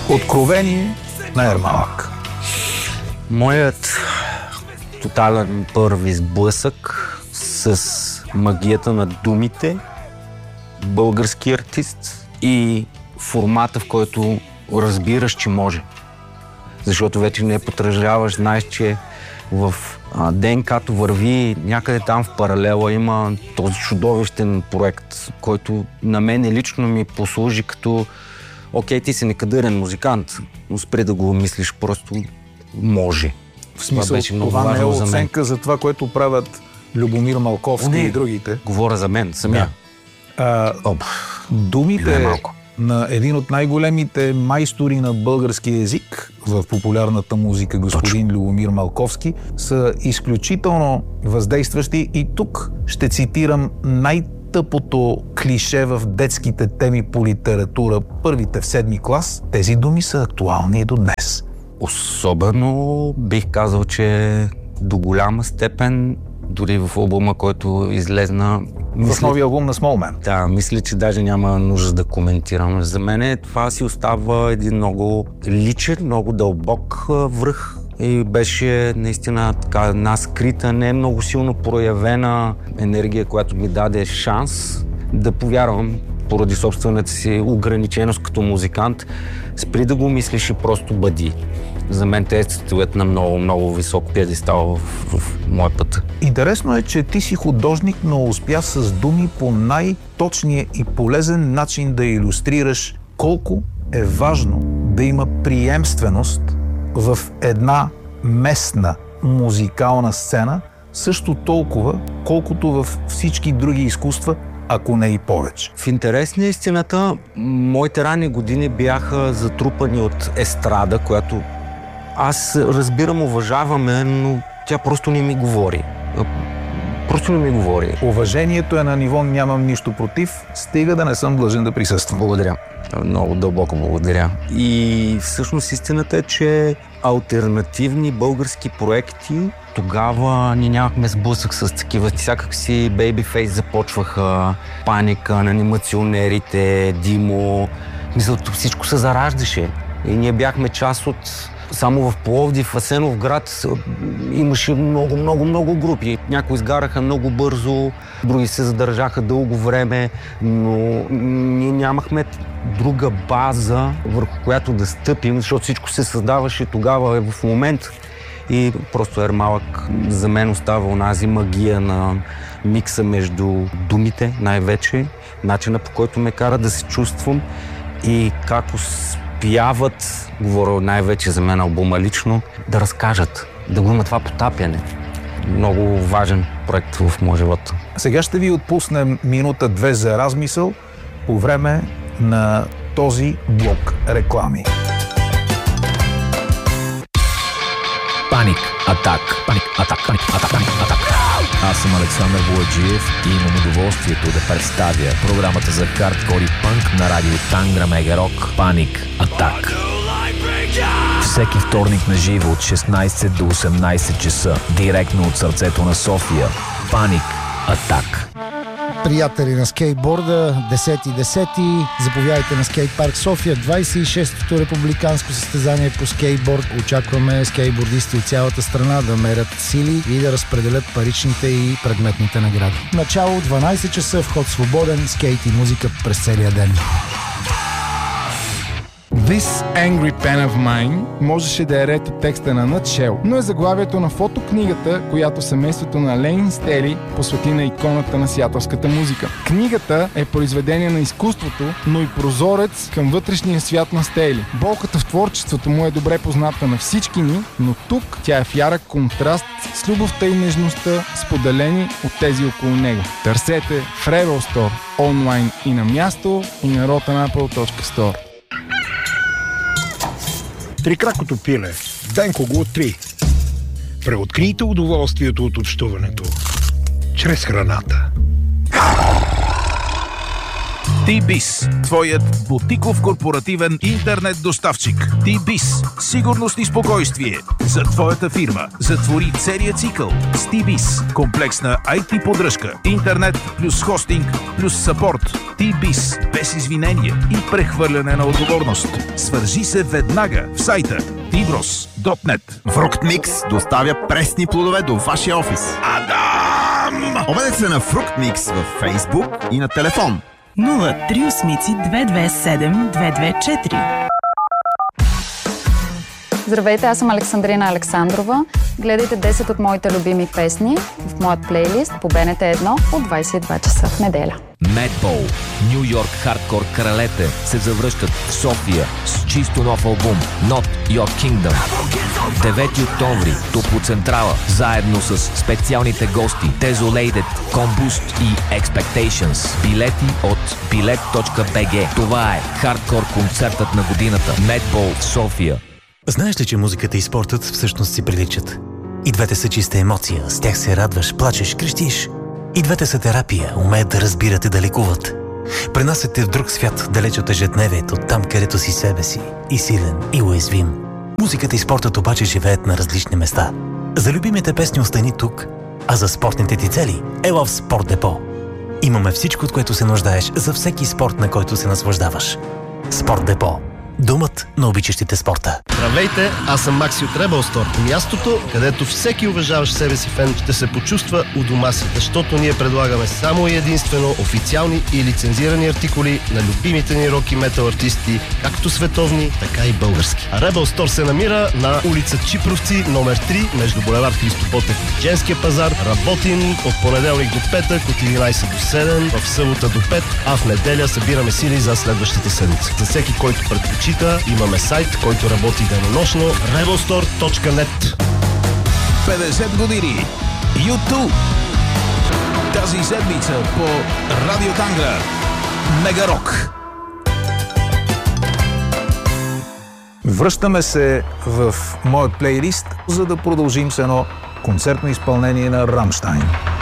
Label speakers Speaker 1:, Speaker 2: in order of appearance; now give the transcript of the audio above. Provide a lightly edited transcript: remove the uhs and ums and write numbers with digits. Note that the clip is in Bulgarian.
Speaker 1: Откровение на Ермалак.
Speaker 2: Моят тотален първи сблъсък с магията на думите, български артист и формата, в който разбираш, че може. Защото вече не потраждаваш, знаеш, че в ДНК-то върви някъде там в паралела, има този чудовищен проект, който на мен лично ми послужи като окей, ти си некадърен музикант, но спри да го мислиш, просто може.
Speaker 1: В смисъл, това не е оценка за това, което правят Любомир Малковски и другите.
Speaker 2: Говоря за мен, самия.
Speaker 1: Думите на един от най-големите майстори на български език в популярната музика, господин Любомир Малковски, са изключително въздействащи и тук ще цитирам най-тъпото клише в детските теми по литература, първите в 7 клас. Тези думи са актуални и до днес.
Speaker 2: Особено бих казал, че до голяма степен, дори в албума, който излезна...
Speaker 1: В новия албум на Small Man.
Speaker 2: Да, мисля, че даже няма нужда да коментирам. За мен това си остава един много личен, много дълбок връх и беше наистина така една скрита, не много силно проявена енергия, която ми даде шанс да повярвам поради собствената си ограниченост като музикант. Спри да го мислиш и просто бъди. За мен те стоят на много, много висок пиедестал в моя път.
Speaker 1: Интересно е, че ти си художник, но успя с думи по най-точния и полезен начин да илюстрираш колко е важно да има приемственост в една местна музикална сцена, също толкова, колкото във всички други изкуства, ако не и повече.
Speaker 2: В интерес на истината, моите ранни години бяха затрупани от естрада, която аз разбирам, уважаваме, но тя просто не ми говори. Просто не ми говори.
Speaker 1: Уважението е на ниво нямам нищо против, стига да не съм длъжен да присъствам.
Speaker 2: Благодаря. Много дълбоко благодаря. И всъщност истината е, че алтернативни български проекти тогава ние нямахме сблъсък с такива. Всякак си Babyface започваха, Паника на анимационерите, Димо. Мисля, всичко се зараждаше. И ние бяхме част от... Само в Пловдив, в Асеновград имаше много групи. Някои изгараха много бързо, други се задържаха дълго време, но ние нямахме друга база, върху която да стъпим, защото всичко се създаваше тогава в момент. И просто Ермалак за мен остава онази магия на микса между думите, най-вече, начина по който ме кара да се чувствам и как успяват, говоря най-вече за мен албума лично, да разкажат, да го има това потапяне. Много важен проект в моя живот.
Speaker 1: Сега ще ви отпуснем минута-две за размисъл по време на този блок реклами.
Speaker 3: Паник Атак. Паник Атак. Паник Атак. Паник Атак. Аз съм Александър Бояджиев и имам удоволствието да представя програмата за хардкор и пънк на радио Тангра Мега Рок Паник Атак. Всеки вторник на живо от 16 до 18 часа, директно от сърцето на София. Паник Атак.
Speaker 4: Приятели на скейтборда, 10.10. Заповядайте на скейтпарк София, 26-то републиканско състезание по скейтборд. Очакваме скейтбордисти от цялата страна да мерят сили и да разпределят паричните и предметните награди. Начало 12 часа, вход свободен, скейт и музика през целия ден.
Speaker 5: This Angry Pen of Mine можеше да е ред от текста на Nutshell, но е заглавието на фотокнигата, която семейството на Лейн Стели посвети на иконата на сиатълската музика. Книгата е произведение на изкуството, но и прозорец към вътрешния свят на Стели. Болката в творчеството му е добре позната на всички ни, но тук тя е в ярък контраст с любовта и нежността, споделени от тези около него. Търсете в Rebel Store, онлайн и на място, и на rotanapple.store.
Speaker 6: Трикракото пиле. Денко го оттри. Преоткрийте удоволствието от общуването чрез храната.
Speaker 1: T-Biz, твоят бутиков корпоративен интернет доставчик. T-Biz, сигурност и спокойствие за твоята фирма. Затвори целия цикъл с T-Biz. Комплексна IT поддръжка, интернет плюс хостинг плюс съпорт. T-Biz, без извинение и прехвърляне на отговорност. Свържи се веднага в сайта tbros.net.
Speaker 7: Фруктмикс доставя пресни плодове до вашия офис. Адам! Обадете се на Фруктмикс във Фейсбук и на телефон
Speaker 8: 038-227-224.
Speaker 9: Здравейте, аз съм Александрина Александрова. Гледайте 10 от моите любими песни в моят плейлист по БНТ 1 от 22 часа в неделя.
Speaker 3: Madball, Ню Йорк хардкор кралете се завръщат в София с чисто нов албум Not Your Kingdom. 9 октомври Топлоцентрала, заедно с специалните гости Desolated, Combust и Expectations. Билети от bilet.bg. Това е хардкор концертът на годината. Madball в София.
Speaker 10: Знаеш ли, че музиката и спортът всъщност си приличат? И двете са чиста емоция, с тях се радваш, плачеш, крещиш. И двете са терапия, умеят да разбират и да лекуват. Пренасят те в друг свят, далеч от ежедневието, там където си себе си, и силен, и уязвим. Музиката и спортът обаче живеят на различни места. За любимите песни остани тук, а за спортните ти цели ела в Спорт Депо. Имаме всичко, от което се нуждаеш за всеки спорт, на който се наслаждаваш. Спорт Депо. Домът на обичащите спорта.
Speaker 11: Здравейте, аз съм Макси от Rebel Store. Мястото, където всеки уважаващ себе си фен ще се почувства у дома си, защото ние предлагаме само и единствено официални и лицензирани артикули на любимите ни рок и метал артисти, както световни, така и български. А Rebel Store се намира на улица Чипровци, номер 3, между булевард Христо Ботев и Женския пазар. Работим от понеделник до петък, от 11 до 7, в събота до 5, а в неделя събираме сили за следващата седмица. За всеки, който предпочита, имаме сайт, който работи денонощно rebelstore.net.
Speaker 1: 50 години YouTube. Тази седмица по Радио Тангра. Мегарок. Връщаме се в моят плейлист, за да продължим с едно концертно изпълнение на Рамщайн.